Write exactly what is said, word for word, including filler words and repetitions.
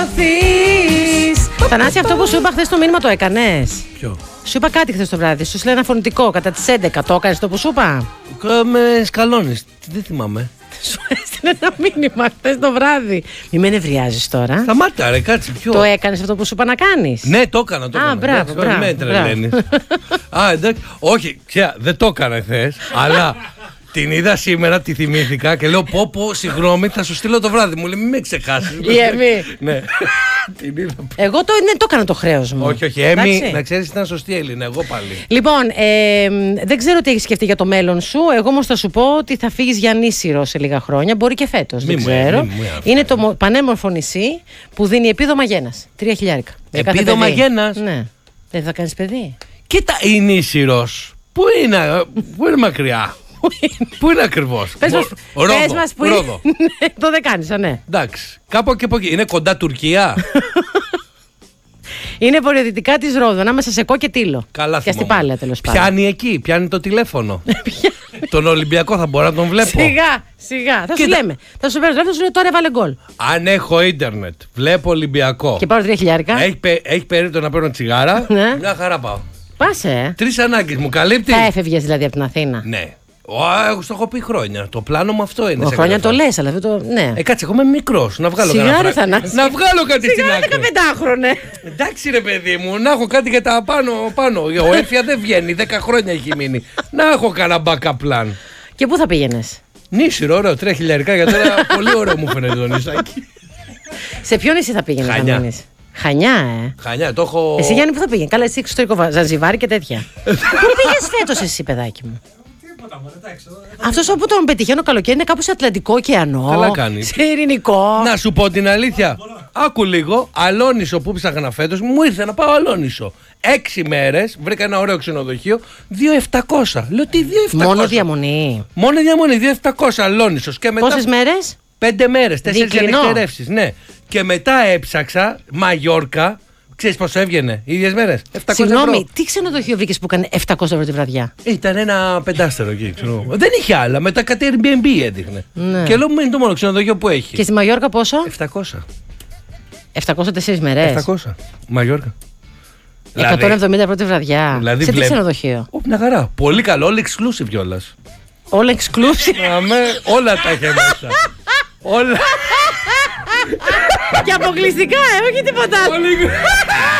Θανάση, αυτό που σου είπα χθες το μήνυμα το έκανες? Ποιο? Σου είπα κάτι χθες το βράδυ. Σου στείλα ένα φωνητικό κατά τις έντεκα. Το έκανες το που σου είπα? Με σκαλώνεις. Δεν θυμάμαι. Σου έστειλε ένα μήνυμα χθες το βράδυ. Μη με νευριάζεις τώρα. Σταμάτα, ρε, κάτσε. Ποιο? Το έκανες αυτό που σου είπα να κάνεις? Ναι, το έκανα. Το Α, έκανα. μπράβο, μπράβο, Με τρελαίνεις. Α, εντάξει. Όχι, ξέρα, δεν το έκανα χθες, αλλά την είδα σήμερα, τη θυμήθηκα και λέω πω πω, συγγνώμη, θα σου στείλω το βράδυ. Μου λέει μην με ξεχάσεις. Η Έμι. Ναι. Την είδα. Εγώ το, ναι, το έκανα το χρέος μου. Όχι, όχι, Έμι, Εντάξει. να ξέρεις ήταν σωστή Έλληνα, εγώ πάλι. Λοιπόν, ε, δεν ξέρω τι έχεις σκεφτεί για το μέλλον σου. Εγώ όμως θα σου πω ότι θα φύγεις για νήσιρο σε λίγα χρόνια. Μπορεί και φέτος, δεν Μη μου, ξέρω. μη μου, μη Είναι το μο- πανέμορφο νησί που δίνει επίδομα γένας. Τρία χιλιάρικα. Για κάθε Επίδομα παιδί. γένας? Ναι. Δεν θα κάνεις παιδί? Κοίτα, η Νήσιρος. Πού είναι, πού είναι μακριά. Πού είναι ακριβώς? Πες μας, Ρόδο, πες μας που Ρόδο. είναι. Ναι, το δεν κάνεις, α, ναι. Εντάξει, κάπου και από εκεί. Είναι κοντά Τουρκία. Είναι βορειοδυτικά της Ρόδου, ανάμεσα σε Κό και Τήλο. Καλά και θυμόμαι. Αστυπάλαια τέλος πάντων. Πιάνει εκεί, πιάνει το τηλέφωνο. Τον Ολυμπιακό θα μπορώ να τον βλέπω. Σιγά, σιγά. Θα σου Κοίτα. λέμε. Θα σου παίρνω τηλέφωνο, θα σου λέω τώρα έβαλε γκολ. Αν έχω ίντερνετ, βλέπω Ολυμπιακό. Και πάρω τρία χιλιάρικα. Έχει, πε- έχει περίπτωση να παίρνω τσιγάρα. Ναι. Μια χαρά πάω. Πάσε, ε. Τρεις ανάγκες μου καλύπτει. Θα έφευγες δηλαδή από την Αθήνα. Ναι. Ω, εγώ στο έχω πει χρόνια. Το πλάνο μου αυτό είναι. Ο σε χρόνια κάθε το φάση. λες, αλλά αυτό το. Ναι. Ε, κάτσε, εγώ είμαι μικρός. Να βγάλω Σιγά, κανένα ρε, φρα- Θανάση. Να βγάλω κάτι στην Σιγά, άκρη. δεκαπεντάχρονε. Εντάξει ρε παιδί μου, να έχω κάτι για τα πάνω. πάνω. Ο Έφια δεν βγαίνει, δέκα χρόνια έχει μείνει. Να έχω κανένα backup plan. Και πού θα πήγαινες? Νήσιρο, ωραίο, τρία χιλιαρικά για τώρα. Πολύ ωραίο μου φαίνεται το νησάκι. Σε ποιο νησί θα πήγαινες να Χανιά. μείνεις? Χανιά, ε. Χανιά, το έχω. Εσύ Γιάννη που θα πήγαινε? Καλά, εσύ εξωτερικό βα- Ζανζιβάρι και τέτοια. Πού πήγες φέτος εσύ, παιδάκι μου? Αυτός όπου τον πετυχαίνω καλοκαίρι είναι κάπου σε Ατλαντικό ωκεανό. Καλά κάνεις. Σε ειρηνικό. Να σου πω την αλήθεια. Άκου λίγο. Αλόνισο που ψάχνα φέτος μου ήρθε να πάω Αλόνισο. Έξι μέρες βρήκα ένα ωραίο ξενοδοχείο. δύο χιλιάδες επτακόσια. Λέω τι δύο χιλιάδες επτακόσια. Μόνο διαμονή. Μόνο διαμονή, δύο χιλιάδες επτακόσια Αλόνισος. Και μετά. Πόσες μέρες? Πέντε μέρες, τέσσερις Δικλινό. διανυκτερεύσεις, ναι. Και μετά έψαξα Μαγιόρκα. Ξέρεις πόσο έβγαινε, οι ίδιες μέρες. επτακόσια Συγγνώμη, ευρώ. τι ξενοδοχείο βρήκες που έκανε επτακόσια ευρώ τη βραδιά? Ήταν ένα πεντάστερο εκεί, ξέρω. Δεν είχε άλλα, μετά κάτι Airbnb έδειχνε. Ναι. Και λέω μου είναι το μόνο ξενοδοχείο που έχει. Και στη Μαγιόρκα πόσο? επτακόσια. επτακόσια τέσσερις μέρες. επτακόσια. Μαγιόρκα. εκατόν εβδομήντα ευρώ τη βραδιά. δηλαδή Σε τι βλέπ- ξενοδοχείο? Ω, μια χαρά. Πολύ καλό, all exclusive κιόλας. All exclusive. Αμέ, όλα τα είχε μέσα. Όλα. Και αποκλειστικά, ε, όχι τίποτα άλλο. Πολύ-